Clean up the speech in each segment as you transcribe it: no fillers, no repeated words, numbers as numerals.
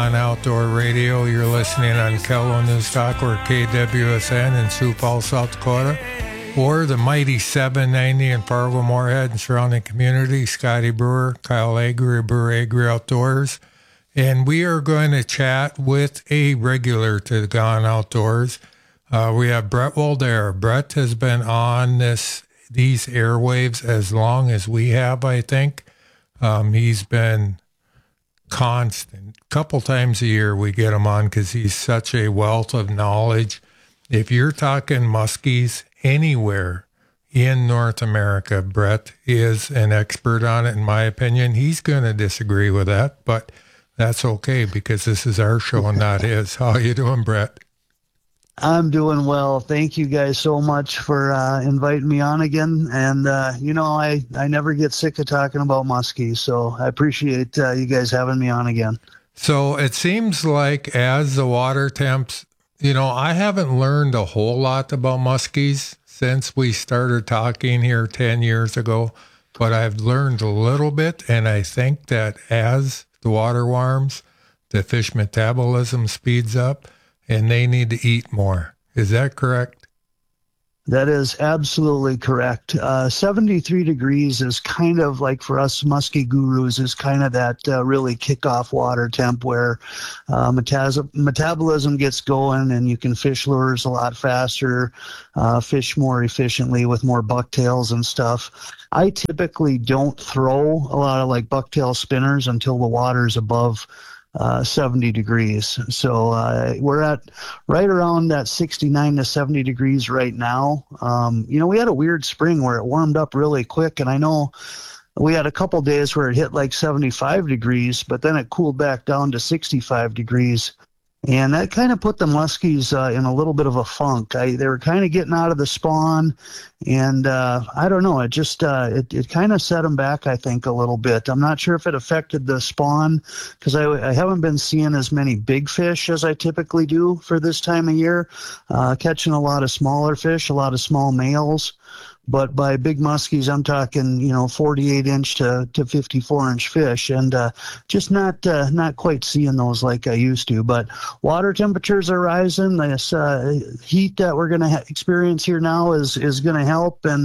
On Outdoor Radio, you're listening on Kello News Talk or KWSN in Sioux Falls, South Dakota, or the mighty 790 in Fargo, Moorhead, and surrounding community. Scotty Brewer, Kyle Agri, Brewer Agri Outdoors. And we are going to chat with a regular to the Gone Outdoors. We have Brett Waldera. Brett has been on these airwaves as long as we have, I think. He's been constant. A couple times a year we get him on because he's such a wealth of knowledge. If you're talking muskies anywhere in North America, Brett is an expert on it, in my opinion. He's going to disagree with that, but that's okay because this is our show and not his. How you doing, Brett? I'm doing well. Thank you guys so much for inviting me on again. And, I never get sick of talking about muskies, so I appreciate you guys having me on again. So it seems like as the water temps, I haven't learned a whole lot about muskies since we started talking here 10 years ago, but I've learned a little bit, and I think that as the water warms, the fish metabolism speeds up, and they need to eat more. Is that correct? That is absolutely correct. 73 degrees is kind of like, for us muskie gurus, is kind of that really kickoff water temp where metabolism gets going and you can fish lures a lot faster, fish more efficiently with more bucktails and stuff. I typically don't throw a lot of like bucktail spinners until the water's above 70 degrees. So we're at right around that 69 to 70 degrees right now. We had a weird spring where it warmed up really quick, and I know we had a couple days where it hit like 75 degrees, but then it cooled back down to 65 degrees. And that kind of put the muskies in a little bit of a funk. They were kind of getting out of the spawn, and I don't know. It just it kind of set them back, I think, a little bit. I'm not sure if it affected the spawn because I haven't been seeing as many big fish as I typically do for this time of year. Catching a lot of smaller fish, a lot of small males. But by big muskies, I'm talking, 48-inch to 54-inch fish, and just not quite seeing those like I used to. But water temperatures are rising. This heat that we're going to experience here now is going to help, and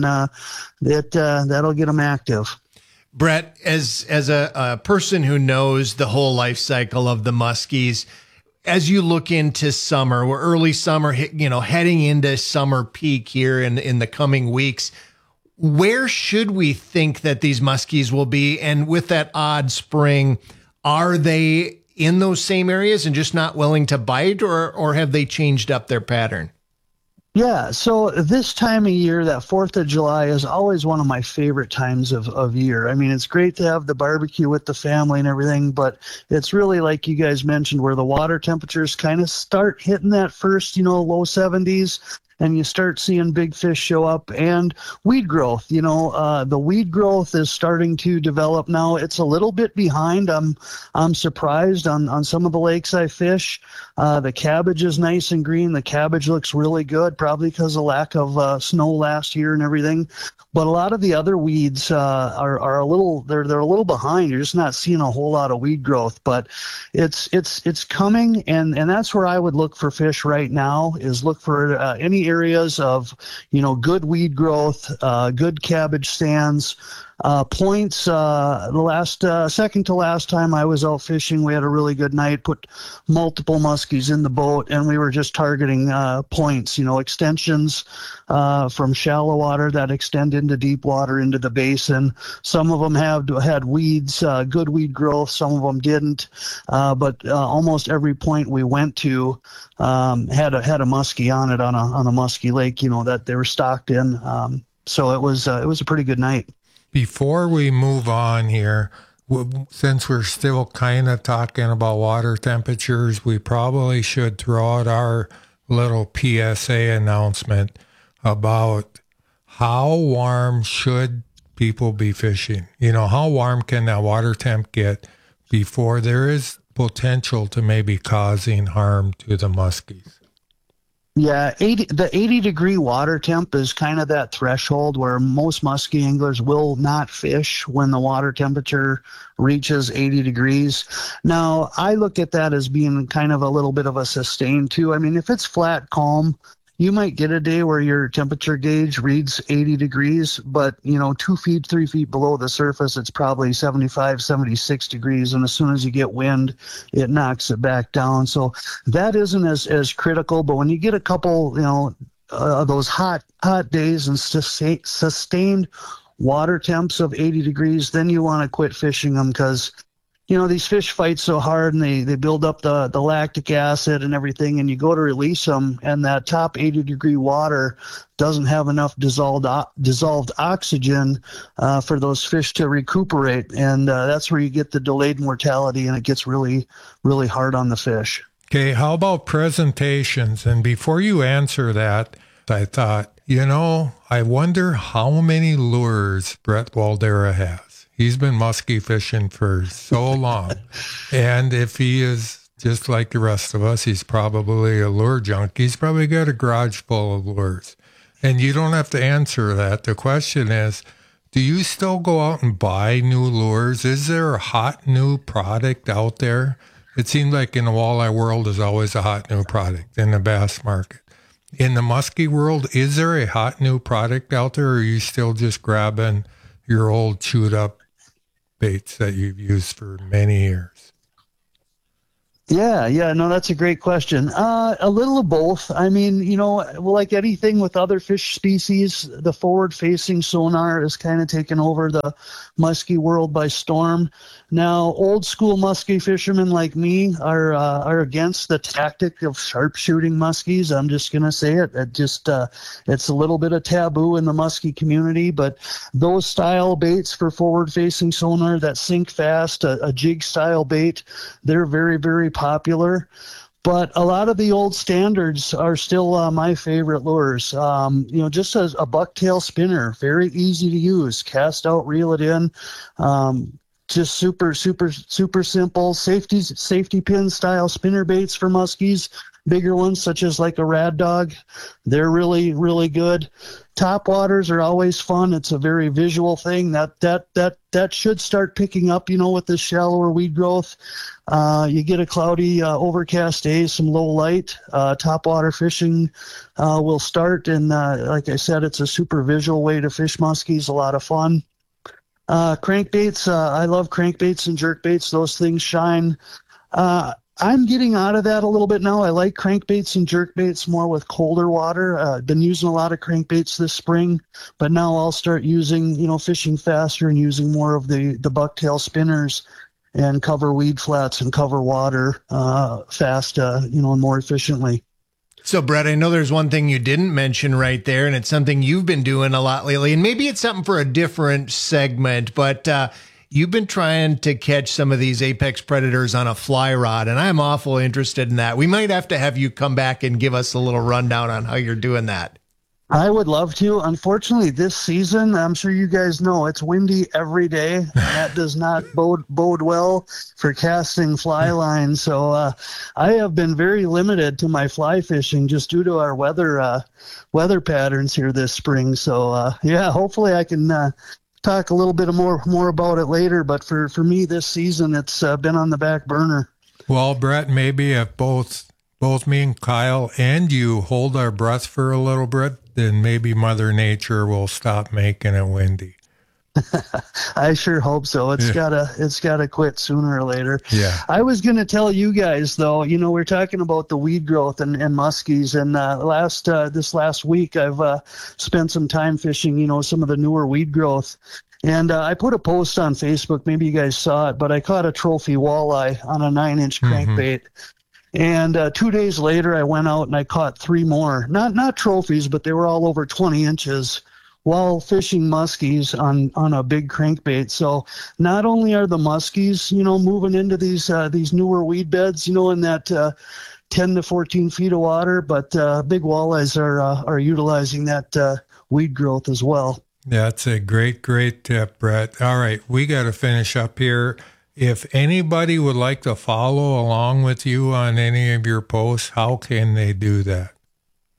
that'll get them active. Brett, as a person who knows the whole life cycle of the muskies, as you look into summer, we're early summer, heading into summer peak here in the coming weeks, where should we think that these muskies will be? And with that odd spring, are they in those same areas and just not willing to bite, or have they changed up their pattern? Yeah, so this time of year, that 4th of July, is always one of my favorite times of year. I mean, it's great to have the barbecue with the family and everything, but it's really like you guys mentioned where the water temperatures kind of start hitting that first, low 70s. And you start seeing big fish show up and weed growth. The weed growth is starting to develop now. It's a little bit behind. I'm surprised on some of the lakes I fish. The cabbage is nice and green. The cabbage looks really good, probably because of lack of snow last year and everything. But a lot of the other weeds are a little they're a little behind. You're just not seeing a whole lot of weed growth, but it's coming, and that's where I would look for fish right now. Is look for any areas of good weed growth, good cabbage stands. Points, the last second to last time I was out fishing, we had a really good night, put multiple muskies in the boat, and we were just targeting points, extensions from shallow water that extend into deep water into the basin. Some of them had weeds, good weed growth, some of them didn't, but almost every point we went to had a muskie on it on a muskie lake, that they were stocked in. So it was a pretty good night. Before we move on here, since we're still kind of talking about water temperatures, we probably should throw out our little PSA announcement about how warm should people be fishing. How warm can that water temp get before there is potential to maybe causing harm to the muskies? Yeah, the 80-degree water temp is kind of that threshold where most muskie anglers will not fish when the water temperature reaches 80 degrees. Now, I look at that as being kind of a little bit of a sustain too. I mean, if it's flat, calm, you might get a day where your temperature gauge reads 80 degrees, but 2 feet, 3 feet below the surface, it's probably 75, 76 degrees. And as soon as you get wind, it knocks it back down. So that isn't as critical. But when you get a couple, those hot days and sustained water temps of 80 degrees, then you want to quit fishing them because these fish fight so hard and they build up the lactic acid and everything, and you go to release them, and that top 80-degree water doesn't have enough dissolved oxygen for those fish to recuperate, and that's where you get the delayed mortality, and it gets really, really hard on the fish. Okay, how about presentations? And before you answer that, I thought, I wonder how many lures Brett Waldera has. He's been muskie fishing for so long. And if he is just like the rest of us, he's probably a lure junkie. He's probably got a garage full of lures. And you don't have to answer that. The question is, do you still go out and buy new lures? Is there a hot new product out there? It seems like in the walleye world, there's always a hot new product in the bass market. In the muskie world, is there a hot new product out there, or are you still just grabbing your old chewed up baits that you've used for many years? Yeah, no, that's a great question. A little of both. I mean, like anything with other fish species, the forward-facing sonar is kind of taken over the muskie world by storm. Now, old school muskie fishermen like me are against the tactic of sharpshooting muskies. I'm just gonna say it. It's a little bit of taboo in the muskie community. But those style baits for forward-facing sonar that sink fast, a jig style bait, they're very, very popular. But a lot of the old standards are still my favorite lures. Just as a bucktail spinner, very easy to use. Cast out, reel it in. Just super, super, super simple. Safety pin style spinner baits for muskies. Bigger ones, such as like a Rad Dog, they're really, really good. Top waters are always fun. It's a very visual thing that should start picking up, with the shallower weed growth. You get a cloudy, overcast day, some low light, top water fishing will start. And like I said, it's a super visual way to fish muskies, a lot of fun. Crankbaits, I love crankbaits and jerkbaits. Those things shine. I'm getting out of that a little bit now. I like crankbaits and jerkbaits more with colder water. I've been using a lot of crankbaits this spring, but now I'll start using, fishing faster and using more of the bucktail spinners and cover weed flats and cover water fast, and more efficiently. So, Brett, I know there's one thing you didn't mention right there, and it's something you've been doing a lot lately, and maybe it's something for a different segment, but you've been trying to catch some of these apex predators on a fly rod, and I'm awful interested in that. We might have to have you come back and give us a little rundown on how you're doing that. I would love to. Unfortunately, this season, I'm sure you guys know, it's windy every day. And that does not bode well for casting fly lines. So I have been very limited to my fly fishing just due to our weather patterns here this spring. So hopefully I can talk a little bit more about it later. But for me this season, it's been on the back burner. Well, Brett, maybe if both me and Kyle and you hold our breath for a little bit, then maybe Mother Nature will stop making it windy. I sure hope so. It's gotta quit sooner or later. Yeah. I was gonna tell you guys though, we're talking about the weed growth and muskies, and this last week I've spent some time fishing, some of the newer weed growth. And I put a post on Facebook, maybe you guys saw it, but I caught a trophy walleye on a 9-inch crankbait. And 2 days later, I went out and I caught 3 more. Not trophies, but they were all over 20 inches while fishing muskies on a big crankbait. So not only are the muskies, moving into these newer weed beds, in that 10 to 14 feet of water, but big walleyes are utilizing that weed growth as well. That's a great tip, Brett. All right, we got to finish up here. If anybody would like to follow along with you on any of your posts, how can they do that?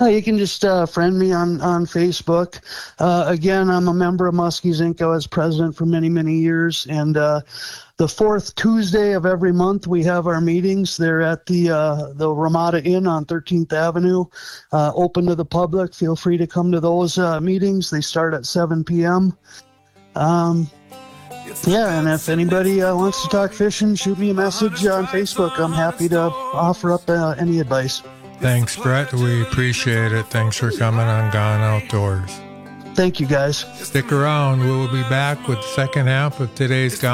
You can just friend me on Facebook. Again, I'm a member of Muskies Inc. I was president for many, many years. And the fourth Tuesday of every month, we have our meetings. They're at the Ramada Inn on 13th Avenue, open to the public. Feel free to come to those meetings. They start at 7 p.m. Yeah, and if anybody wants to talk fishing, shoot me a message on Facebook. I'm happy to offer up any advice. Thanks, Brett. We appreciate it. Thanks for coming on Gone Outdoors. Thank you, guys. Stick around. We'll be back with the second half of today's Gone